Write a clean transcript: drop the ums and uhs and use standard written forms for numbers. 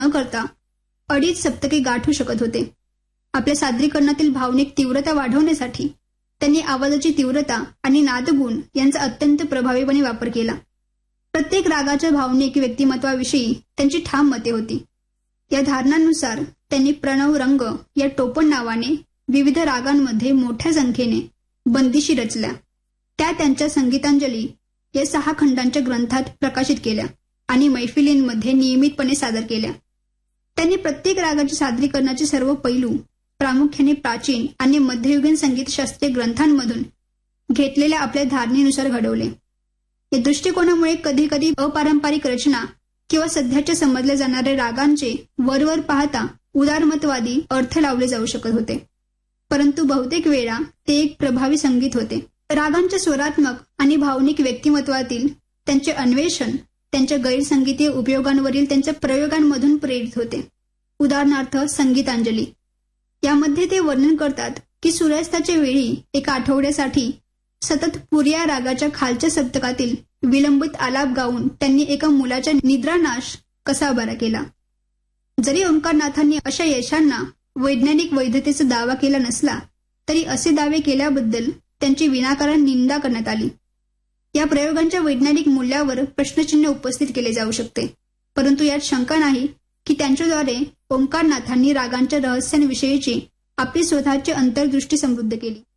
न करता 2.5 सप्तके गाठू शकत होते. आपल्या सादरीकरणातील भावनिक तीव्रता वाढवण्यासाठी त्यांनी आवाजाची तीव्रता आणि नादगुण यांचा अत्यंत प्रभावीपणे वापर केला. प्रत्येक रागाच्या भावनिक व्यक्तिमत्वाविषयी त्यांची ठाम मते होती. या धारणांनुसार त्यांनी प्रणव रंग या टोपण नावाने विविध रागांमध्ये मोठ्या संख्येने बंदिशी रचल्या. त्या त्यांच्या संगीतांजली या 6 खंडांच्या ग्रंथात प्रकाशित केल्या आणि मैफिलींमध्ये नियमितपणे सादर केल्या. त्यांनी प्रत्येक रागाच्या सादरीकरणाचे सर्व पैलू प्रामुख्याने प्राचीन आणि मध्ययुगीन संगीतशास्त्रीय ग्रंथांमधून घेतलेल्या आपल्या धारणेनुसार घडवले. या दृष्टिकोनामुळे कधीकधी अपारंपरिक रचना किंवा सध्याच्या समजल्या जाणाऱ्या रागांचे वरवर पाहता उदारमतवादी अर्थ लावले जाऊ शकत होते, परंतु बहुतेक वेळा ते एक प्रभावी संगीत होते. रागांच्या स्वरात्मक आणि भावनिक व्यक्तिमत्वातील त्यांचे अन्वेषण त्यांच्या गैरसंगीतीय उपयोगांवरील त्यांच्या प्रयोगांमधून प्रेरित होते. उदाहरणार्थ संगीतांजली यामध्ये ते वर्णन करतात की सूर्यास्ताच्या वेळी एका आठवड्यासाठी सतत पुरिया रागाच्या खालच्या सप्तकातील विलंबित आलाप गाऊन त्यांनी एका मुलाच्या निद्रानाश कसा बरा केला. जरी ओंकारनाथांनी अशा यशांना वैज्ञानिक वैधतेचा दावा केला नसला तरी असे दावे केल्याबद्दल त्यांची विनाकारण निंदा करण्यात आली. या प्रयोगांच्या वैज्ञानिक मूल्यावर प्रश्नचिन्ह उपस्थित केले जाऊ शकते, परंतु यात शंका नाही की त्यांच्याद्वारे ओंकारनाथांनी रागांच्या रहस्यांविषयीची आपली स्वतःची अंतर्दृष्टी समृद्ध केली.